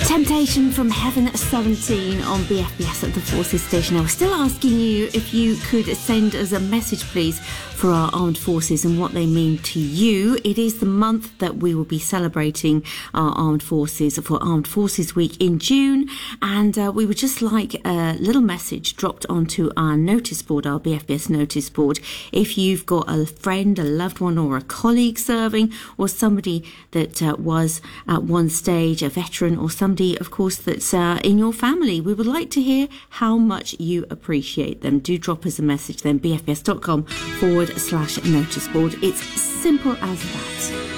Temptation from Heaven 17 on BFBS at the Forces Station. Now, we're still asking you if you could send us a message, please, for our armed forces and what they mean to you. It is the month that we will be celebrating our armed forces for Armed Forces Week in June, and we would just like a little message dropped onto our notice board, our BFBS notice board. If you've got a friend, a loved one, or a colleague serving, or somebody that was at one stage a veteran, or somebody, of course, that's in your family, we would like to hear how much you appreciate them. Do drop us a message then, bfbs.com/notice board. It's simple as that.